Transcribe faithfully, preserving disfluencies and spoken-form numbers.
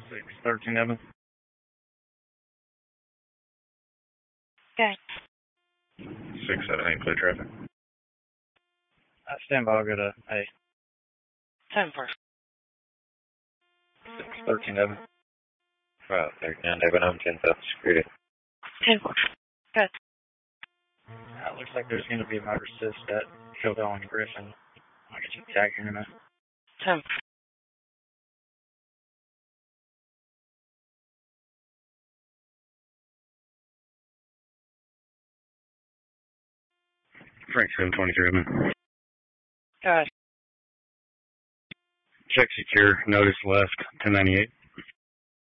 six thirteen Evan. Okay. six seven eight, clear traffic. Uh, stand by, I'll go to A. ten four. six thirteen Evan. Right, thirty-nine, Evan, I'm ten South Security. ten four. Good. Uh, looks like there's going to be a motor assist at Covell and Griffin. I'll get you tagged here in a minute. ten. Frank seven twenty-three, Evan. Good. Check secure, notice left, ten ninety-eight.